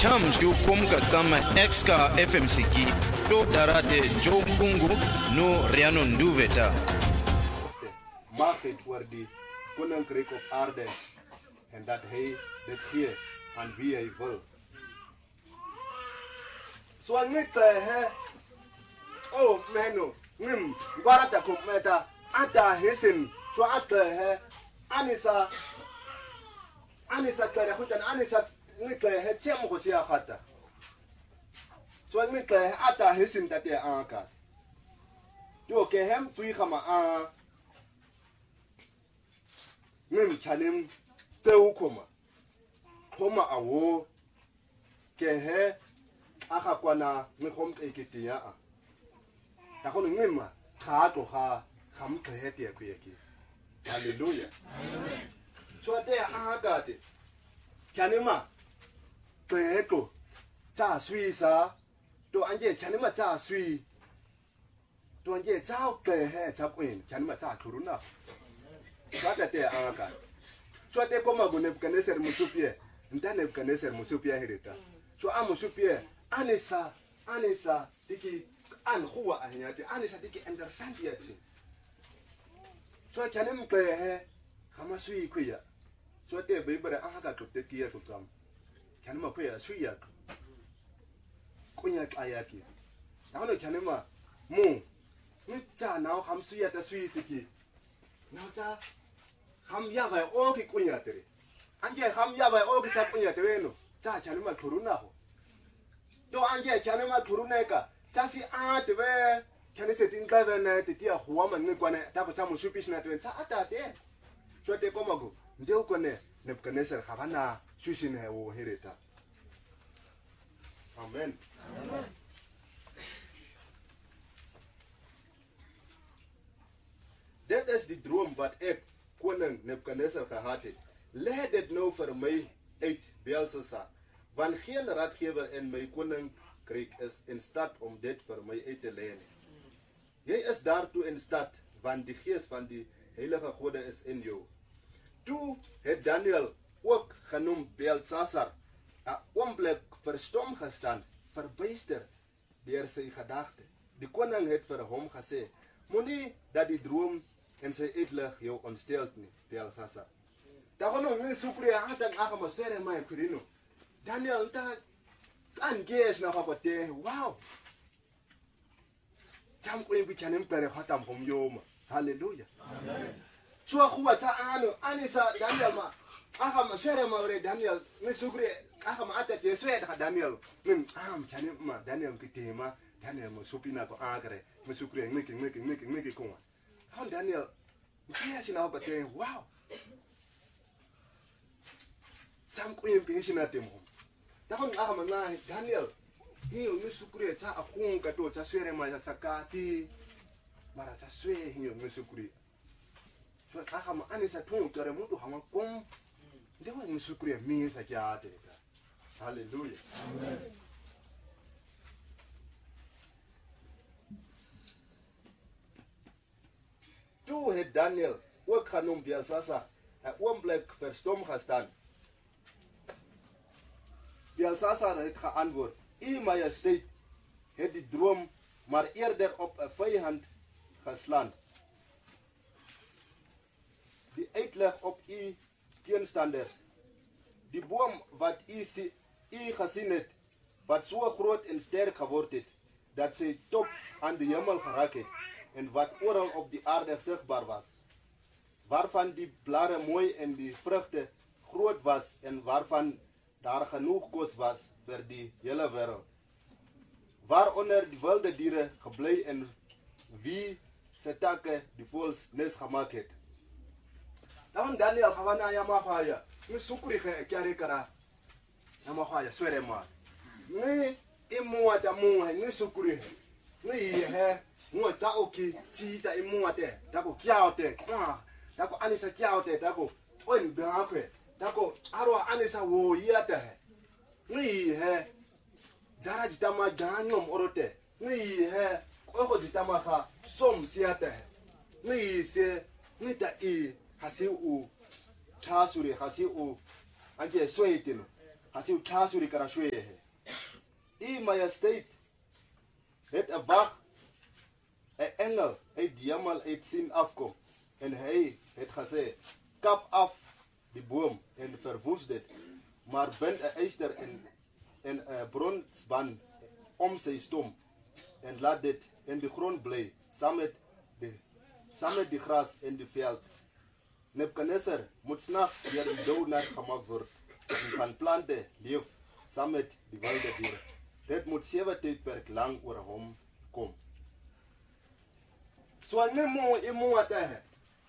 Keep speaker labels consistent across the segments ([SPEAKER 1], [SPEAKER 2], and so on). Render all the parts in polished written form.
[SPEAKER 1] Tams yu kumka kama exka FMCG to darate Joe Bungu no Riano Nduveta.
[SPEAKER 2] Market waar die koninkrijk op aarde en dat hij dit geeft aan wie hij wil. Zo niet oh meno, barata kop meta, ata hisin, zo ata Anisa kaya hutan Anisa niet tiem gosia gata. Zo niet ata hisin dat je aankaart. Doe ke hem twee gama aan. Chanim teu koma awo kehe aka kwana ngikhom ekitia a takho ngima khato kha kham khete yakuyeki haleluya so te agate chanima teko cha swisa to anje chanima cha swi to anje cha kehe cha queen chanima cha kuruna Kata te anga. So te koma go Nebuchadnezzar musupie. Nta Nebuchadnezzar musupie herita. So a musupie anesa tiki an huwa ahiyati anesa tiki understand yati. So chanem ke kama sui kuya. So te bibere anga to te kia to kam. Chanema kuya suya. Kunya ayaki. Naono chanema mu. Ncha nao ham suya ta sui siki. Nao cha ham yabai oki kunya tere. Anje ham yabai oki cha kunya tere no. Cha chanema kuruna ho. To anje chanema kuruna ka. Cha si tebe. Chane se tinka vene te tia huwa man kwane. Ta ko cha musupish na tebe. Cha ata te. So te koma go. Nde ukone Nebuchadnezzar khabana shusin he wo hereta. Amen. Amen. Dit is die droom wat ek koning Nebuchadnezzar gehad het. Lê dit nou vir my uit, Belshazzar, want geen raadgewer in my koninkryk is in staat om dit vir my uit te lê nie. Jy is daartoe in staat, want die gees van die heilige gode is in jou. Toe het Daniel, ook genoem Belshazzar, 'n oomblik verstom gestaan, verbuister deur sy gedagte. Die koning het vir hom gesê: "Moenie dat die droom en sy uitleg jou ontsteld nie, Belshazzar." Dagono ngisukriya hata ngaka masere mai kurino. Daniel ta anges na kwakote. Wow. Jam ko imbi chanem pere hata mbomyoma. Hallelujah. Amen. Chua kuwa ta anisa Daniel ma aka masere ma ore Daniel ngisukriya aka ma ata jeswe ta Daniel. Chanem ma Daniel kitema Daniel mo supina ko agre ngisukriya ngiki ko. How Daniel, yes, you know, but wow. Jam ko yung pinsinate mo. Takon nga mga Daniel, hiyo ngisukuri cha akung kato cha swere ma sa sakati. Mara cha swe hiyo ngisukuri. So aka ma anisa tung tore mutu hama kom. Ndewa ngisukuri mi sa kyate. Hallelujah. Amen. Toe het Daniel, ook genoem Belshazzar, 'n oomblik verstom gestaan. Belshazzar het geantwoord: "U Majesteit het die droom maar eerder op 'n vyand geslaan. Die uitleg op u teenstanders. Die boom wat u gesien het, wat so groot en sterk geword het, dat sy top aan die hemel geraak het, en wat oral op die aarde sigbaar was, waarvan die blare mooi en die vrugte groot was en waarvan daar genoeg kos was vir die hele wêreld, waaronder die wilde diere gebly en wie se takke die voëls nes gemaak het." Dan Daniel gawana ya mahaya, ngisukuri kyare kara. Ya mahaya swere ma. Ni imuata muhe ngisukuri. Ni Ngo ta oki chi ta imuate tako kiaote tako anisa kiaote tako on dakwe tako arwa anisa wo yata ni jara jitama janom orote ni ko jitama kha som siata ni se ni ta i hasi u tasuri hasi u anje soitino Asi utasuri karashwe. Majesteit het 'n wag 'n engel uit die hemel uit sien afkom en hy het gesê kap af die boom en verwoes dit, maar bind 'n yster en 'n bronsband om sy stom en laat dit in die grond bly saam met die gras in die veld. Nebukadnezar moet snags deur die dood gemaak word en van plante leef saam met die wilde diere. Dit moet 7 tydperk lang oor hom kom. So nemo imo ata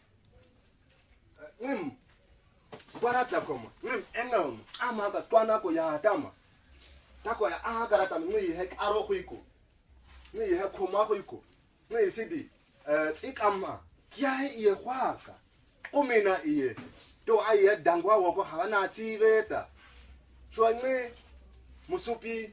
[SPEAKER 2] barata koma engel ama ka twana ko ya dama tako ya agara tam ni he aro khiko ni he khoma khiko ni sidi tsikama kya ye khwaka omena iye to aye dangwa wo ko hana tsiveta so ni musupi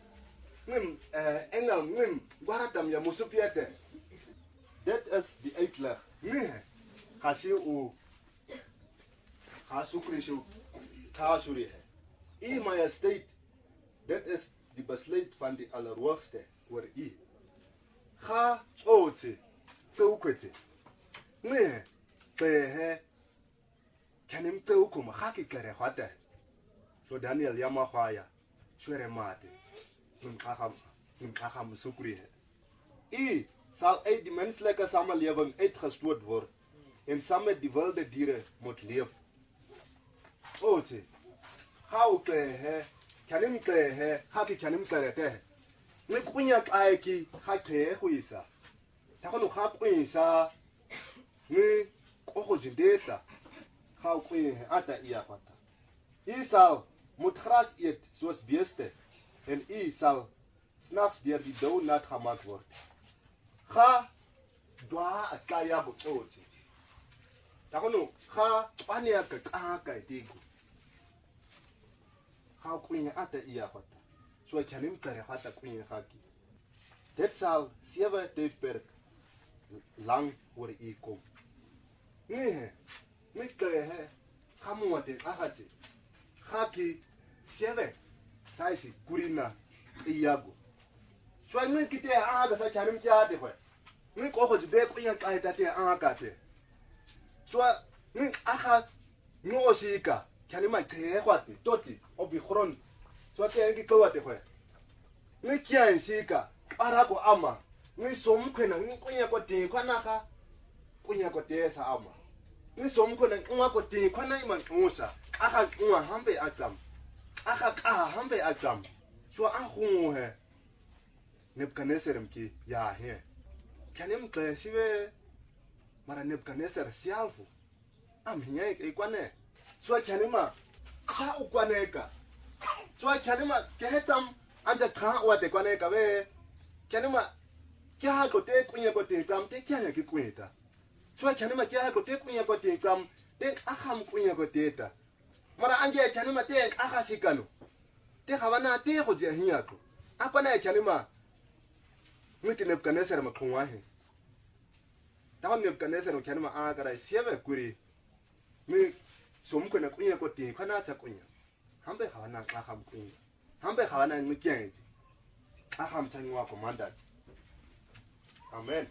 [SPEAKER 2] engel barata ya musupi ate. Dit is die uitleg. Nee, gasie o Hasukrishu Tasuri. Majesteit, dit is die besluit van die Allerhoogste oor u. Ga ootse, teukwete. Nee, behe kanim teukuma haki kere hwate. So Daniel Yamahaya, Shwere Mate, Akam Sukri. Sal uit die menslike samelewing uitgestoot word en saam met die wilde diere moet leef. Ootse, hou klehe, kanim klehe, haki kanim klerete. Ne kunya kaiki, hake huisa. Takono hakuisa, ne koko jindeta, hou kuye ata iapata. Sal moet gras eet soos beeste en sal snags deur die dou nat gemaak word. Ga dwa akaya bototi. Takono ga pania ka tsaka itiku. Ga kunya ata iapata. So chanim tare hata kunya haki. Dit sal 7 tydperk lang oor u kom. Nee, he. Kamuate ahati. Haki 7 saisi kurina iyago. So ni kite aga sa chanim kyate kwa. Ni ko jide kunya kaita te akate. So ni aha no sika chanima te kwati toti obi khron. So te ngi kwate kwa. Ni kya sika arako ama. Ni somkhwena ni kunya ko te kwanaka kunya ko te sa ama. Ni somkhwena nwa ko te kwana iman musa. Aha nwa hambe atsam. Aha ka hambe atsam. So ahu he. Nebukadnezar mki ya he. Kanem shiwe mara Nebukadnezar sialfu. Amhinya ikwane. So kanema ka ukwaneka. So kanema kehetam anja ka wate kwaneka we. Kanema kya ko te kunya ko te tam te kya ki kweta. So kanema kya ko te kunya ko te tam te akham kunya ko te ta. Mara anje kanema te akhasikano. Te khawana te go je hinyako. Apana kanema Miki Nebukadnezar makunwahi. Tawa Nebukadnezar ukianima agara sieve kuri. Mi somkuna kunya koti kana cha kunya. Hambe hawana akam kunya. Hambe hawana mikienji. Akam changwa commandant. Amen.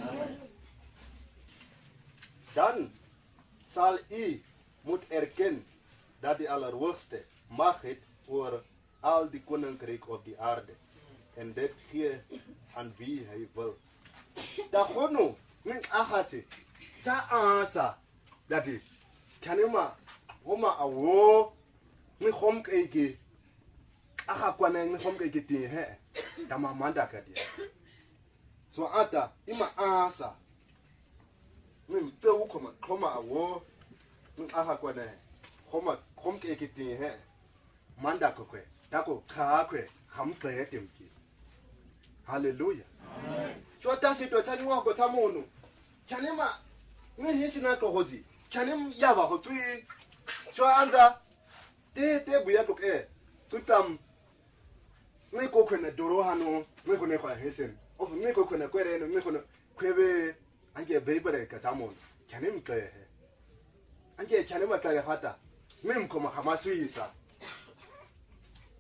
[SPEAKER 2] Dan zal moet erkennen dat de Allerhoogste macht heeft oor al die koninkrijk op die aarde. En dit gee aan wie hij wil. Dagono, niet achate. Ta ansa. Dat is. Kanema, homa awo. Niet homk eke. Acha kwana niet homk eke tien he. Dama manda kadia. So ata, ima ansa. Niet te ukoma, koma awo. Niet acha kwana. Homa, homk eke tien he. Manda kokwe. Dako kaakwe. Hamte temki. Hallelujah. Amen. So tasi to tani wa ko tamono. Kanema ni hisi na to hoji. Kanem yava ho tui. So anza te buya to tutam ni ko kwena doro hano, ni ko ne kwa hisen. Of ni ko kwena kwere no ni ko kwebe ange beibere ka tamono. Kanem kle. Ange kanema kle hata. Mim ko mahamasu isa.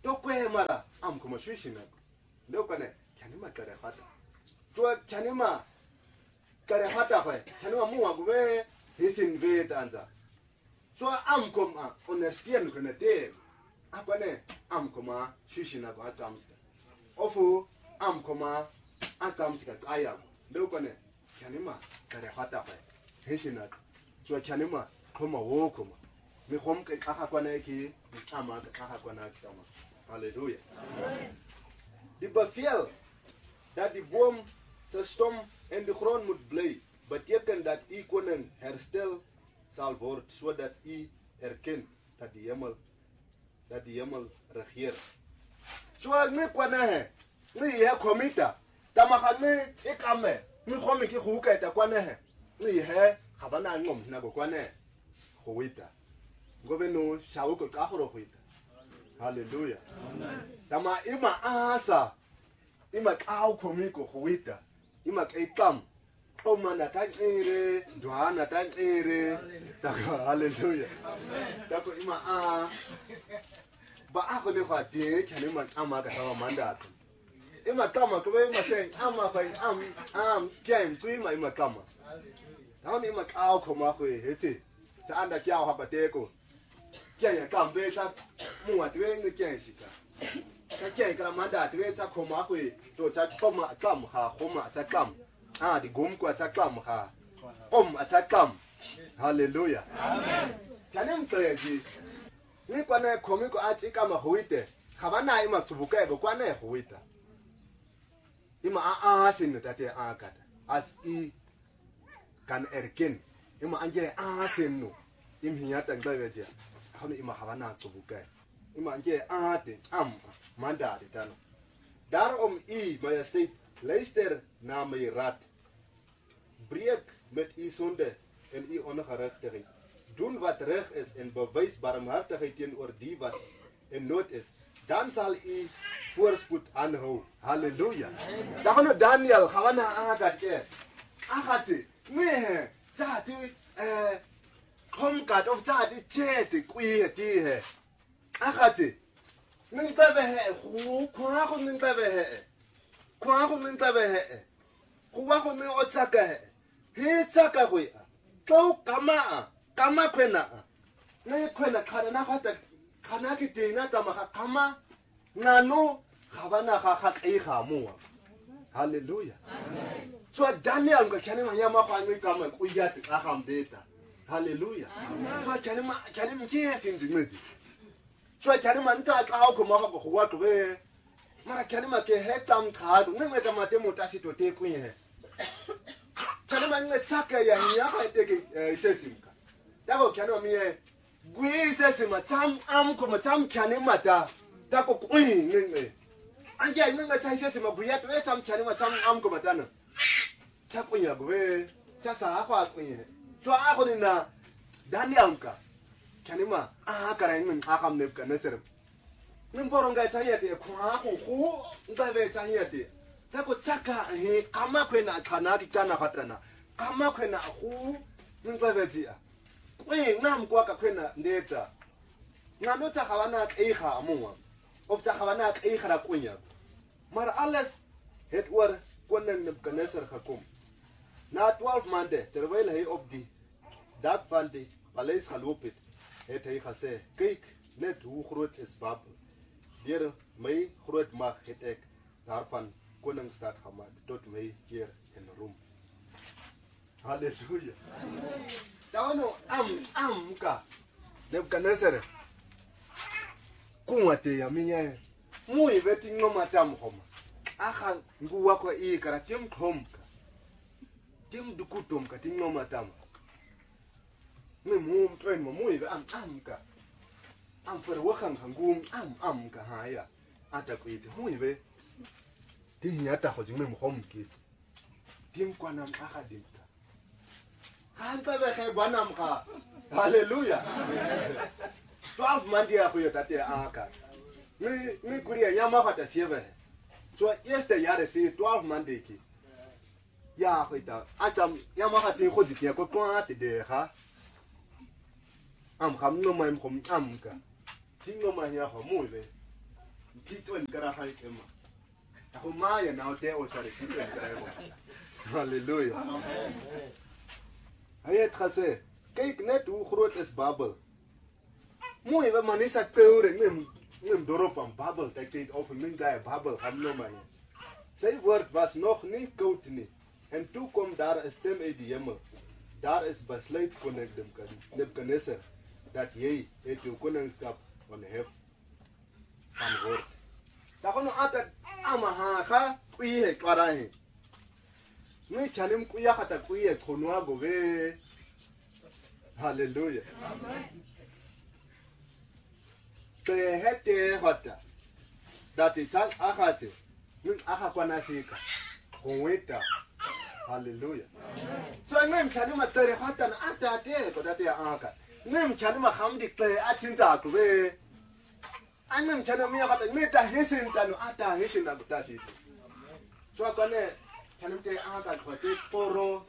[SPEAKER 2] to kwe mara am kuma shushi na ndo kwane chanima kare hata so chanima kare hata kwa chanima muwa gwe hisin ve tanza so am kuma understand kuna te akwane am kuma shushi na kwa tamska ofu am kuma atamska aya ndo kwane chanima kare hata kwa hisin na so chanima kuma wo kuma mi khom ke kha kwana ki ama kha kwana ki tama hallelujah die bevel dat die boom se stom en die grond moet bly beteken dat u koning herstel sal word sodat u erken dat die hemel regeer so ni kwana he ni he komita tama kha ni ikame ni khomi ki khu ka ta kwana he ni he khabana ngom na go kwana go wita ngobe no shawuko ka horo khwita hallelujah tama ima asa ima ka ukhomiko khwita ima kaitam omana tanere ndwana tanere taka hallelujah tako ima ba ako ne khwate khane ma ama ka tawa mandaka ima kama kobe ima sen ama fa am game tu ima kama tauni ima ka ukhoma khwe hete ta anda kya ha bateko kya kambe sa muwa twe nge kya shika ka kya kra manda twe ta khoma khwe to ta khoma kam ha khoma ta kam di gum kwa ta kam ha ta kam hallelujah amen tanem tsaji ni kwana khomi ko ati kama hoite khabana ima tsubuka go kwana hoita ima sin tate akata as I kan erken ima anje sin no imhiyata ngbebeje khami ima khabana tsubuka ima anje ate manda ditano daarom majesteit luister na my raad breek met u sonde en u ongerechtigheid doen wat reg is en bewys barmhartigheid teenoor die wat in nood is dan sal u voorspoed aanhou hallelujah dagono Daniel khabana agate agate ne tsati kom god of tsati chete kwi ti he agate nintebe he khu kwa go nintebe he kwa go nintebe he kwa go ne otsaka he tsaka go ya tlo kama kwena ne kwena khana na khata khana ke dina tama kama ngano khabana kha kha mo hallelujah amen so Daniel ngakane manyama kwa ngikama kuyati akambeta hallelujah amen so kane mkiyesi ndinezi so kane manta ka ko maka go wa to be mara kane make hetam khadu ngeta mate motasi to te kunye kane manye tsaka ya nyaka teke sesimka dako kane miye gwi sesima tam ko matam kane mata dako kunye anje ngenga cha sesima buya to tam kane matam ko matana chakunya gwe chasa akwa kunye so ako ni na Daniel ka kanima akara ngin akam ne ka neser nin boronga tayete kwa khu ndabe tayete tako chaka he kama kwena kana kitana fatana kama kwena khu ndabe tia kwe ngam kwa ka kwena ndeta ngano tsa khawana kha muwa of tsa khawana kha kunya maar alles het oor koning Nebukadneser gekom na 12 maande terwyl hy op die dak van die paleis geloop het hy gesê kyk net hoe groot is Babel deur my groot mag het ek daarvan koningsstad gemaak tot my keer in Rome hallelujah daano ka Nebukadneser kumate ya minya muy veti ngoma tamkhoma akha nguwa ko ikara tim khomka tim dukutomka tim ngoma tam mu train mo muy ka fer wakhan ngum ka haya ata ko ite muy be ti yata ko jingme mo khomki tim kwana akha dinta kan ba be khay banam ka hallelujah 12 mandi ya ko yotate aka ni kuria nyama khata sieve so este yare si 12 mandi ki ya khita atam nyama khati ko jitia ko kwa te de ha kham no mai khom ka tingo ma ya ho mu be Tito en Karaha Emma. Ahumaya now there was a Tito en Karaha. Hallelujah. Hayat Hase, Cake net who wrote as Babel. Mooi, we man is a theory. Neem dorp aan Babel, dat deed over min daar Babel, gaan no man. Zijn woord was nog niet koud nie. En toe kom daar een stem uit die hemel. Daar is besluit koning Nebukadnezar, dat jy het jou koningskap onthef van word. Dat kon altijd amaha ga, kuie het kwarahe. Nee, chanem kuya kata kuie konwa gobe. Hallelujah. Amen. Te hete hota. Dat is al akate. Nun akakwana sika. Konweta. Hallelujah. So ngem chanuma tere hota na atate ko date aka. Ngem chanuma khamdi kle achinza kube. Angem chanuma ya hota ngeta hesin tanu ata hesin na butashi. So akone chanum te aka ko te poro.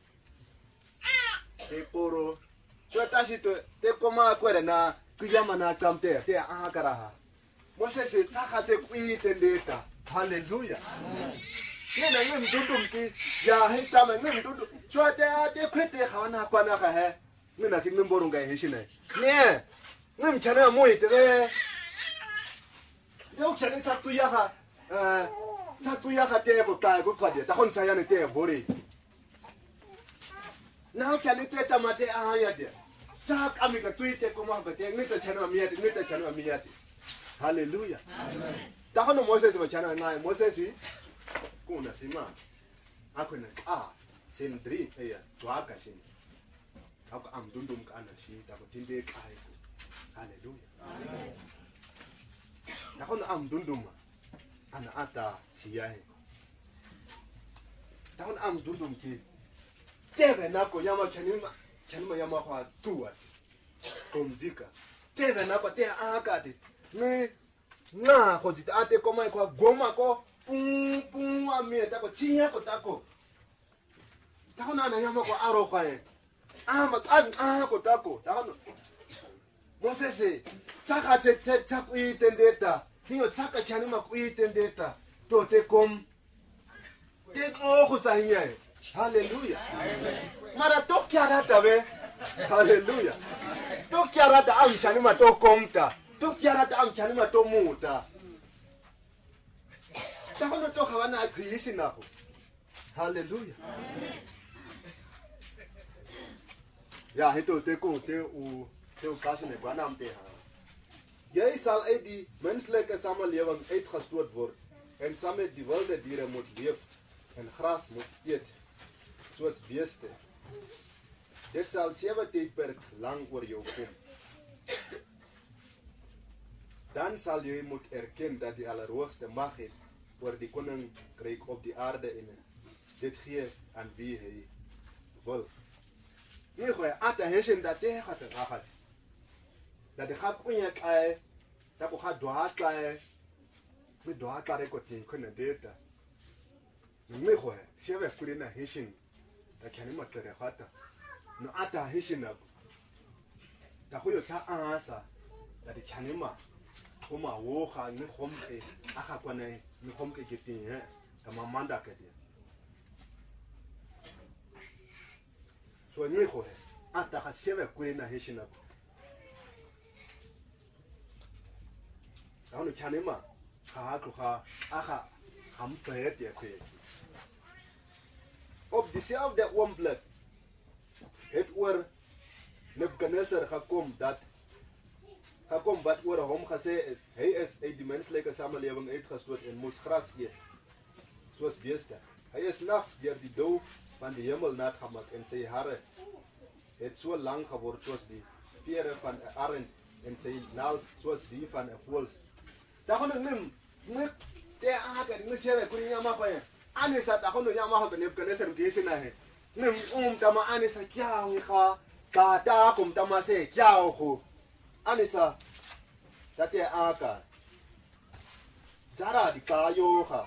[SPEAKER 2] Te poro. So tashi te koma kwere na kuyama na chamte te akaraha. Moses se tsakhatse kuitendeta. Hallelujah. Nena ngem dudum ki ya hitama ngem dudum. So te kwete khawana kwana ka he. Nena ki ngimborunga hishine. Ne. Ngem chana moite. Yo chane tsatsu yaha. Tsatsu yaha te ko kai ko kwade. Ta kon tsaya ne te bori. Now chane te tamate ahaya de. Tsak amika tuite ko ma bate ngita chana miyati ngita chana miyati. Hallelujah. Amen. Takono Moses wachana naye Moses kuna sima akona sendri eya twaka shini aka amdundum kana shi takotinde kai. Hallelujah. Amen. Takono amdundum ana ata siyahe. Takono amdundum ki tebe nako yama chanima yama kwa tuwa komzika tebe nako te akati me na ko ti ate ko mai ko goma ko pum amieta ko chinya ko tako tako na yama ko aro kwa e ko tako tako Moses tsaka tsaku itendeta niyo tsaka chanima ku itendeta to te kom te ko sahiya. Hallelujah. Mara to kyarata be. Hallelujah. To kyarata am chanima to komta. To kyarata am chanima to muta. Ta kono to khawana akhisi nako. Hallelujah. Ja, hito te ko te u kasne banam te ha. Jy sal uit die menslike samelewing uitgestoot word en saam met die wilde diere moet leef en gras moet eet soos beeste. Dit sal 7 tydperk lang oor jou kom. Dan sal jy moet erken dat die Allerhoogste mag het oor die koninkryk op die aarde en dit gee aan wie hy wil. Nie goeie ata heshen dat hy gaat. Dat hy gaat kunye kae, dat hy gaat doha kae, my doha kae rekote kone data. Nie goeie, siya kuri na heshen, dat kani matlere gata. No ata heshen na. Dat goeie ta aasa, dat hy kani ma. Oma woga ni khomke aka kwane ni khomke kitin he kama manda kete so ni kho he ata ka seve kwena heshina daunu chanema ka ku kha aka hampe te kwe of the self that one blood het oor Nebukadnezar gekom dat Hakom wat oor hom gesê is, hy is uit die menslike samelewing uitgestoot en moes gras eet, soos beeste. Hy is nags deur die dou van die hemel nat gemaak en sy hare het so lang geword soos die vere van 'n arend en sy naels soos die van 'n voël. Dakono nem te aka ni sewe kuni nyama kwa anisa dakono nyama ha Nebukadnezar ngisi na he. Nem tama anisa kyao kha ka ta kum tama se kyao khu Anisa, tate aka. Zara di kayo ha.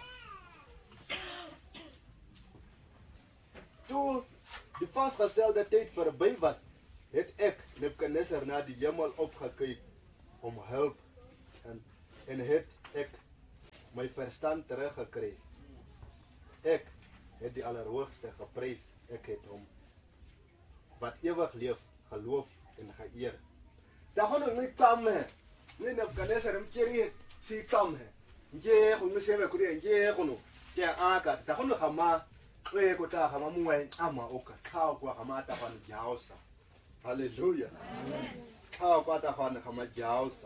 [SPEAKER 2] Toe die vastgestelde tyd verby was, het ek Nebukadnezar na die hemel opgekyk om hulp en het ek my verstand teruggekry. Ek het die Allerhoogste geprys, ek het hom wat ewig leef, geloof en geëer. Daar gaan ons nie tamme. Nee, Nebukadnezar mkeri si tamme. Nje go msebe kuri nje go no. Ke aka ta go no gama we go ta gama mwe ama oka. Ka kwa gama ta van jausa. Hallelujah. Ka kwa ta van gama jausa.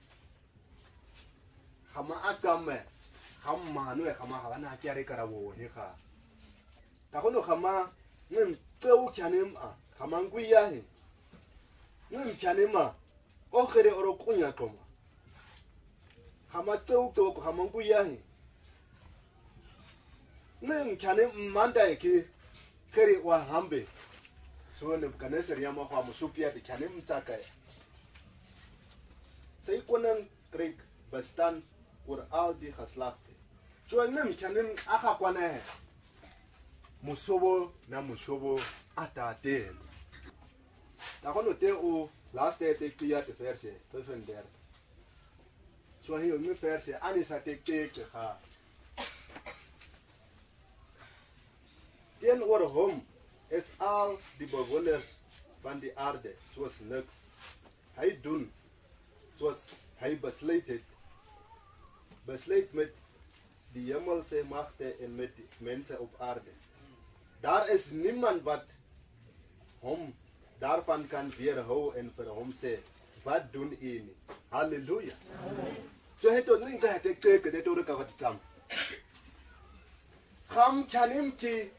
[SPEAKER 2] Gama atamme. Gama no gama ga na kere karawo he ga. Ta go no gama ngem tseu kyanem a. Gama nguya he. Ngem kyanema. Okhere oro kunya koma. Hama tseu to ko hama nguya he. Ngem kyane manda eke kere wa hambe. So Nebukadnezar yama kwa musupia de kyane mtsaka. Sy koning trek bestaan oor al die geslagte. So ngem kyane aka kwana he. Musobo na musobo atate. Dakono te o last day take the verse 35. So hier nu verse anisa take ha. Teenoor hom is al die bewoners van die aarde soos niks. Hy doen soos hy besluit met die hemelse magte en met die mense op aarde. Daar is niemand wat hom daarvan kan weerhou en vir hom sê, wat doen u nie? Halleluja. So het ons nie teke dit oor ka wat tsam. Kham chanim ki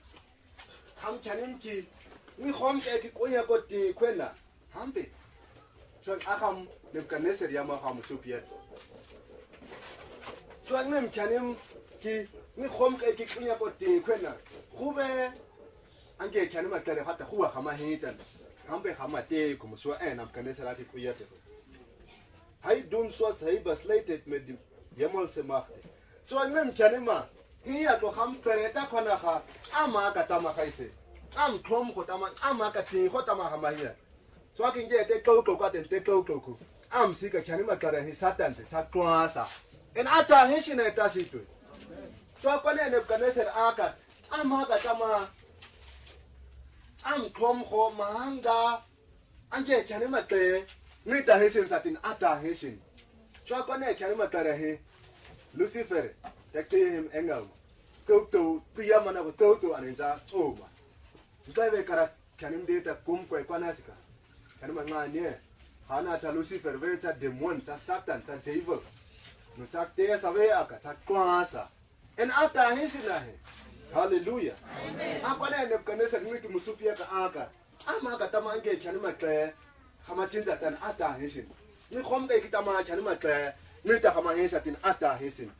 [SPEAKER 2] ni khom ke ki konya ko ti kwena hambe. So akam Nebukadnezar yama kham supiet. So ngem chanim ki ni khom ke ki konya ko ti kwena. Khube ange kyane matare hata huwa kama hitan hambe kama te kom so Nebukadnezar ati kuyete hy doen soos hy besluit met die hemelse magte so ngem kyane ma hier to ham kareta khona kha ama ka tama khaise am klom khotama ama ka ti khotama kama hier so akinge te koko ka te koko am sika kyane matare hi satan se chakwasa en ata hishine tashitu so akwane Nebukadnezar aka ama ka tama am klom kho mahanga anje kyane mate nita hesin satin ata hesin chwa kone kyane matare he Lucifer takte him engam to tiyama na to anenza oma ntawe kara kyane ndeta kumkwe kwanasika kyane mangane hana cha Lucifer we cha demon cha satan cha devil no cha te sawe aka cha kwasa en ata hesin la he. Hallelujah. Amen. Akwane Nebukadnezar ngiki musupia ka aka. Ama ka tamange kyane makle. Khama chinza tan ata hesin. Ni khombe kitama kyane makle. Ni ta khama hesatin ata hesin.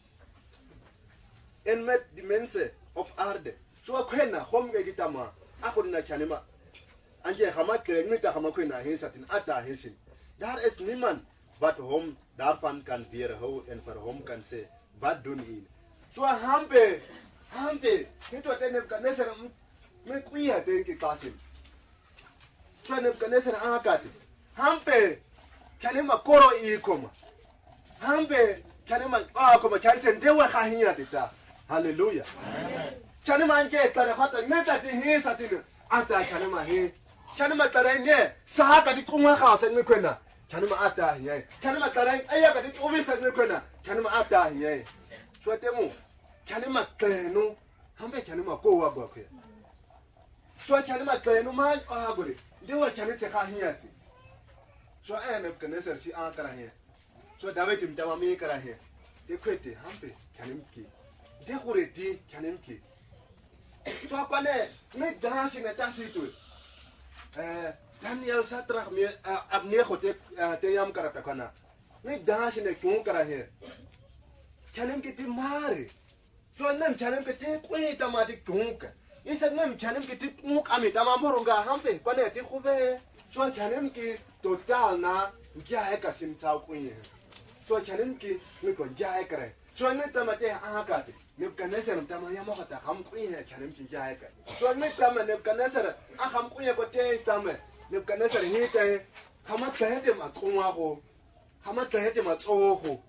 [SPEAKER 2] En met die mense op aarde. So kwena khombe kitama akhona kyane ma. Anje khama kle ni ta khama kwena hesatin ata hesin. Daar is niemand wat hom daarvan kan weerhou en vir hom kan sê wat doen u. So hambe nito te Nebukadnezar me kuya te ki kasim. So Nebukadnezar akati. Hampe kyane makoro ikoma. Hampe kyane man koma chanse ndewe khahinya tita. Hallelujah. Kyane manje tare khata neta ti hisa tin ata kyane ma he. Kyane ma tare ne sahaka ti kunga khasa ngikwena. Kyane ma ata hiye. Kyane ma tare ayaka ti ubisa ngikwena. Kyane ma ata hiye. So temu kyane makleno hambe kyane makowa bakwe so kyane makleno ma agore ndewa kyane tseka hiyati so Nebukadnezar si akara hiya so David mtama mi kara hiya de kwete hambe kyane mki de gore di kyane mki so akwane me dansi na tasitu Daniel Sadrach me Abnego te yam karata kana me dansi ne kun kara hiya kyane mki ti mare so nem kyane mki ti kweta ma ti kunka isa nem kyane mki ti muka mi tama moronga hambe kwane ti khube so kyane mki total na ngia eka simtsa kunye so kyane mki niko ngia eka so ne tama te akati Nebukadnezar mtama ya mohata ham kunye kyane mki ngia eka so ne tama Nebukadnezar aham kunye ko te tama Nebukadnezar hite kama tete matsunga ko kama tete matsoho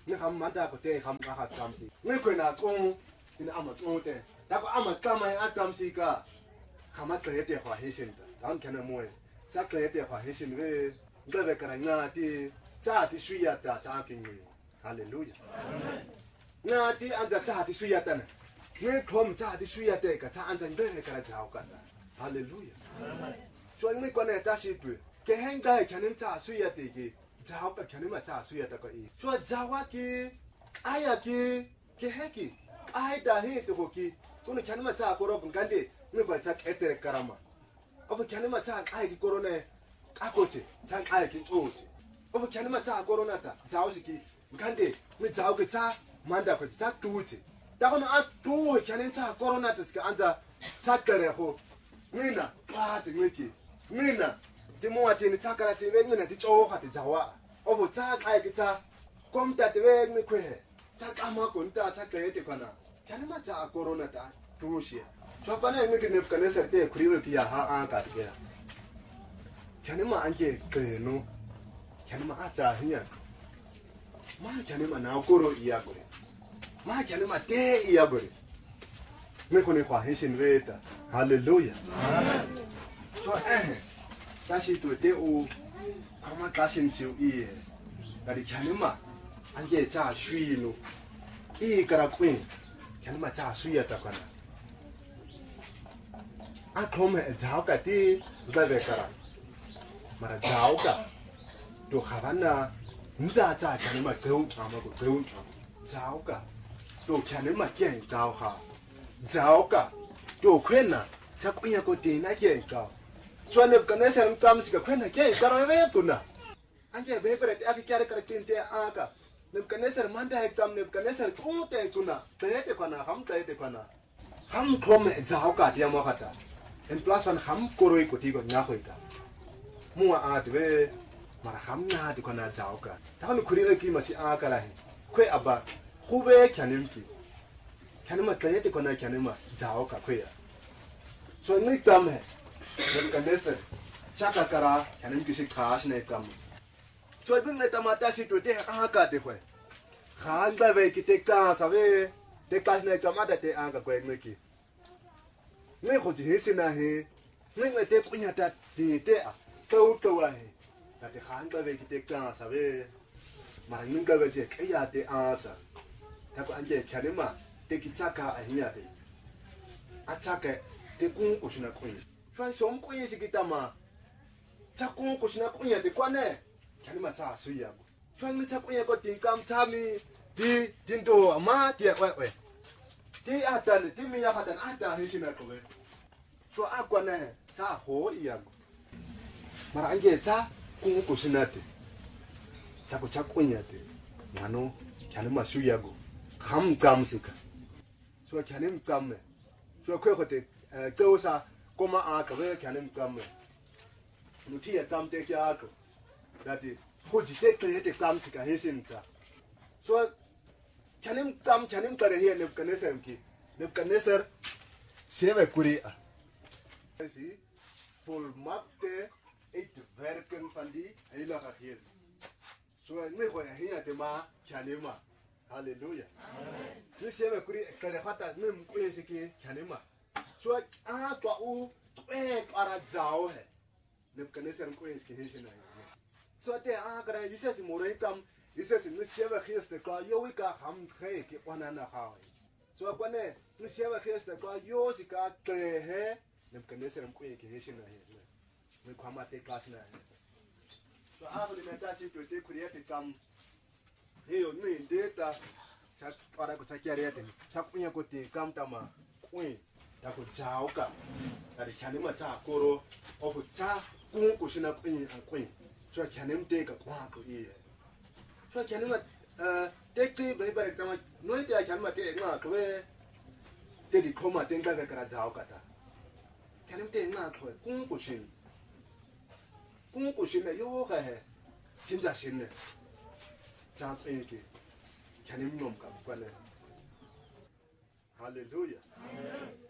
[SPEAKER 2] ni ham mata ko te ham ka ha samsi ni ko na ko ni ama to te ta ko ama kama ya samsi ka khama te te kwa hisin ta dan kana mo cha te te kwa hisin we ngave karanga ti cha ti suya ta cha king we hallelujah amen na ti anja cha ti suya ta ni khom cha ti suya te ka cha anja ngave kara jao ka hallelujah amen so ni ko ne ta shi tu ke hen ga khanim cha suya te ki jao ka khanim ma cha suya ta ko i so jawa ki aya ki ke he ki ai da he to ko ki to ni khanim ma cha ko ro kan de ni ko cha etere karama ofu khanim ma cha ai ki ko ne akoche cha ai ki oche ofu khanim ma cha ko ro na ta jao si ki kan de ni jao ke cha manda ko cha tuche da ko na tu khanim cha ko ro na ta ska anja cha kare ho nina pa te ngeki nina ti mo ati ni tsakara ti we ngina ti cho kha ti jawa obo tsa kai ki tsa kom ta ti we ngi kwe tsa kama kon ta tsa ke ti kana kana ma tsa corona ta tu shi so kana ngi ki ne kana ser te khuri we ki ya ha a ka ti ya kana ma anje ke no kana ma ata hiya ma kana ma na koro iya gore ma kana ma te iya gore ngi ko ne kwa hishin we ta hallelujah amen so 다시 또 대우 아마 다신 시오 이 나리 캬니마 안게 자 쉬이노 이 가라 queen 캬니마 자 쉬이야다 거나 아 그러면 자오가 띠 자베 가라 마라 자오가 또 가반나 인자 자 캬니마 제우 아마고 제우 자오가 또 캬니마 깬 자오하 자오가 또 queen나 자 queen하고 띠나 깬 자오 so Nebuchadnezzar mtsamsika kwena ke karawe tuna anje bebere ati kyare kara kinte aka Nebuchadnezzar manda exam Nebuchadnezzar tute tuna tete kana ham tete kana ham kome zao ka dia mo kata en plus one ham koroi ko ti go nya hoita mua ati we mara ham na ati kana zao ka ta kuri ki masi aka la kwe aba khube kyanimki kyanima tete kana kyanima zao ka kwe so ni exam hai Nebuchadnezzar chaka kara khanim kisi khas ne kam so dun ne tamata si to te aka te khwe khan ba ve ki te ka sa ve te kas ne tamata te aka kwe ne ki ne kho ji hisi na he ne te punya ta ti te a to wa he ta te khan ba ve ki te ka sa ve mara ning ga ve je ke ya te a sa ta ko anje khanima te ki chaka a hiya te a chaka te kun kushina kwe 저 somkuyi sikitama 자꾸 고시나 꾸냐 데 관에 걔네만 자 수이하고 저는 자꾸 얘거 딩감 참이 디 딘도 아마 디에 왜디 아단 디미야 하단 아단 해시나 거왜 저 아관에 자 호이하고 말 안게 자 고시나데 자꾸 꾸냐 데 나노 걔네만 수이하고 감 잠스까 저 걔네 잠에 저 그거데 저사 꼬마 아까왜 걔네 잠에 누티야 잠때 야고 다지 호지 때때 잠스까 해신다 소 걔네 잠 걔네 따라 해 nebukadnezzar sewe kuria zie volmaakte het werken van die heilige geest so nie goeie hier te ma kanema halleluja amen ni sewe kuria kare khata nem kuye siki kanema so a to u para zao he nebukadnezzar kuye siki heshina so te a kare jesus more tam jesus ni sewe geest ka yowika ham khe ki wanana ha so kwane ni sewe geest ka yosika he nebukadnezzar kuye ki heshina he ni kwama te klasna he so alimentashi to te create tam hiyo ni data cha para kuchakiarete chakunya kuti kamtama kwi takujauka ari kyanima cha koro ofu cha kunkushina kwi so kyanimteka kwako iye so kyanima tekti bebare tama noite ya kyanima te nga kwe te di koma tenga ga kara jauka ta kyanimte nga kwe kunkushina yoga he 진짜 신네 자 이렇게 캬님 놈 감관에 할렐루야 아멘